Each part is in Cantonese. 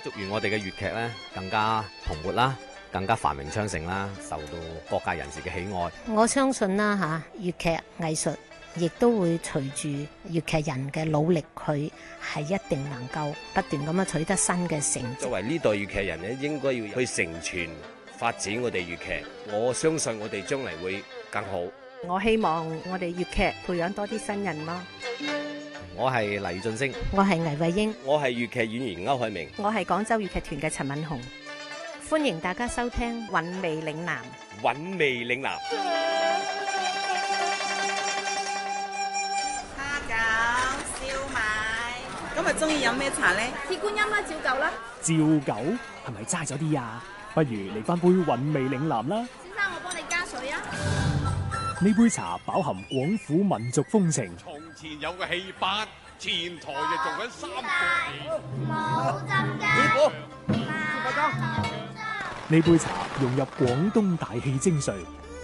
祝願我哋嘅粵劇咧更加蓬勃啦，更加繁榮昌盛啦，受到各界人士嘅喜愛。 我相信啦嚇，粵劇藝術亦都會隨住粵劇人嘅努力，佢係一定能夠不斷咁樣取得新嘅成績。 作為呢代粵劇人咧，應該要去承傳發展我哋粵劇。我相信我哋將嚟會更好。 我希望我哋粵劇培養多啲新人咯。 我係黎俊升， 我係倪慧英， 我係粵劇演員歐海明， 我係廣州粵劇團嘅陳敏紅。 歡迎大家收聽《 韻味嶺南》。 韻味嶺南。 蝦餃、燒賣，今日中意飲咩茶呢？ 鐵觀音啦，照舊啦。 照舊係咪齋咗啲啊？不如嚟翻杯韻味嶺南啦。 先生，我幫你加水啊。 呢杯茶飽含廣府民族風情。 從前有個戲班，前台就做緊三個冇浸㗎。 呢杯茶融入廣東大戲精髓。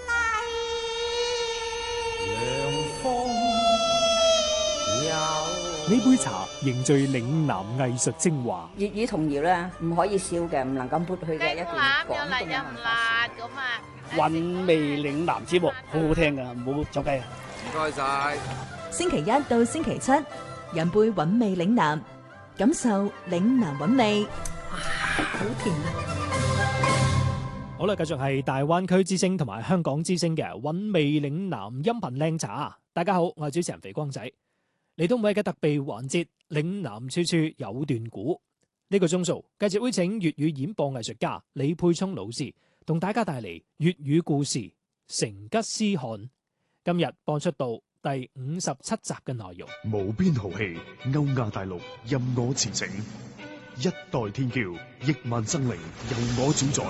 呢杯茶凝聚嶺南藝術精華。 粵語童謠咧，唔可以笑嘅，唔能夠撥去嘅一段廣東嘅文化。 韻味嶺南節目好好聽噶，唔好走雞啊！ 唔該晒。 星期一到星期七，飲杯韻味嶺南，感受嶺南韻味。 哇，好甜啊！ 好啦，繼續係大灣區之聲同埋香港之聲嘅韻味嶺南音頻靚茶。大家好，我係主持人肥光仔。嚟到每日嘅特備環節，嶺南處處有段古。呢個鐘數繼續會請粵語演播藝術家李沛聰老師同大家帶嚟粵語故事《成吉思汗》。今日播出到第57集嘅內容。 無邊豪氣，歐亞大陸任我馳騁，一代天驕，億萬生靈由我主宰。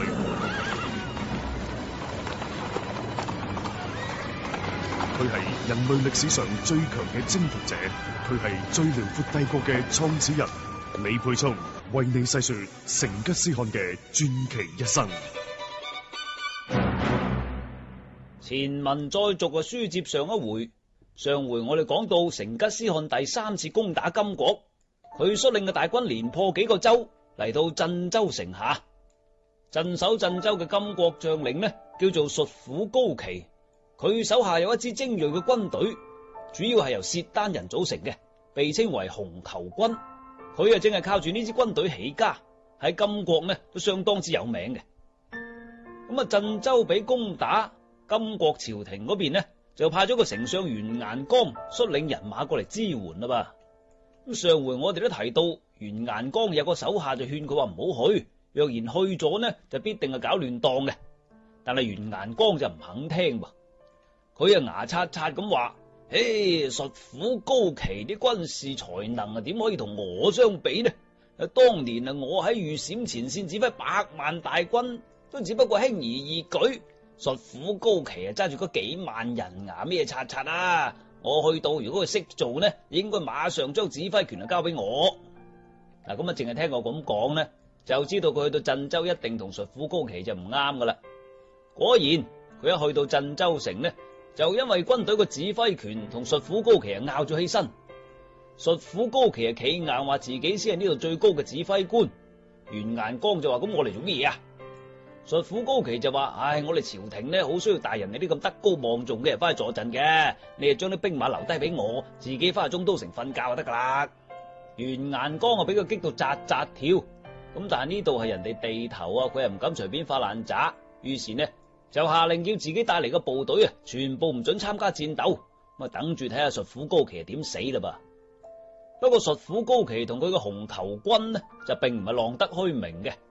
佢係人類歷史上最強嘅征服者，佢係最遼闊帝國嘅創始人。李沛聰為你細說成吉思汗嘅傳奇一生。 前文再續嘅書接上一回，上回我哋講到成吉思汗第3次攻打金國，佢率領嘅大軍連破幾個州，嚟到鎮州城下。鎮守鎮州嘅金國將領呢，叫做術府高琪，佢手下有一支精銳嘅軍隊，主要係由契丹人組成嘅，被稱為紅頭軍。佢正係靠住呢支軍隊起家，喺金國呢都相當之有名嘅。咁啊，鎮州俾攻打，金國朝廷嗰邊呢就派咗個丞相完顏光率領人馬過嚟支援啦噃。咁上回我哋都提到，完顏光有個手下就勸佢話唔好去，若然去咗呢就必定係搞亂檔嘅。但係完顏光就唔肯聽噃，佢牙刷刷咁話：嘿，術府高琪啲軍事才能啊，點可以同我相比呢？當年啊，我喺御閃前線指揮100萬大軍，都只不過輕而易舉。術府高琪啊，揸住嗰幾萬人啊，咩刷刷啊！我去到，如果佢識做呢，應該馬上將指揮權啊交俾我。嗱，咁啊，淨係聽我咁講呢，就知道佢去到鎮州一定同術府高琪就唔啱噶啦。果然，佢一去到鎮州城呢，就因為軍隊個指揮權同術府高琪啊拗咗起身。術府高琪啊企硬話自己先係呢度最高嘅指揮官，完顏光就話：咁我嚟做乜嘢啊？術府高琪就話：唉，我哋朝廷呢好需要大人你啲咁德高望重嘅人翻去坐鎮嘅，你就將啲兵馬留低俾我，自己翻去中都城瞓覺就得噶啦。完顏光啊俾佢激到扎扎跳，咁但係呢度係人哋地頭啊，佢又唔敢隨便發爛渣，於是呢就下令叫自己帶嚟嘅部隊啊，全部唔准參加戰鬥，咁啊等住睇下術府高琪點死啦噃。不過術府高琪同佢嘅紅頭軍呢就並唔係浪得虛名嘅。